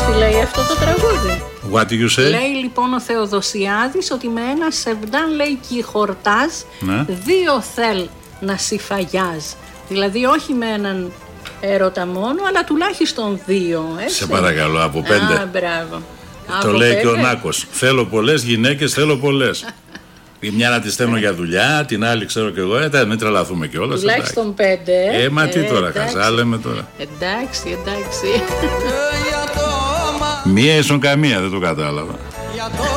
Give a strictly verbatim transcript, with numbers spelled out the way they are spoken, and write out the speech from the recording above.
τι λέει αυτό το τραγούδι? What do you say? Λέει λοιπόν ο Θεοδοσιάδης ότι με ένα σεβδάν, λέει, κι χορτάζ, ναι, δύο θέλ να συφαγιάζ. Δηλαδή όχι με έναν έρωτα μόνο, αλλά τουλάχιστον δύο, έτσι. Σε παρακαλώ, από πέντε. Α, μπράβο. Το από λέει πέντε. Και ο Νάκος. Θέλω πολλές γυναίκες, θέλω πολλές. Η μια να τη στέλνω για δουλειά, την άλλη ξέρω κι εγώ. Ε, μην τρελαθούμε κιόλας. Τουλάχιστον πέντε. Ε, μα τι ε, τώρα, εντάξει. χαζά λέμε τώρα. Εντάξει, εντάξει. Μία ίσον καμία, δεν το κατάλαβα.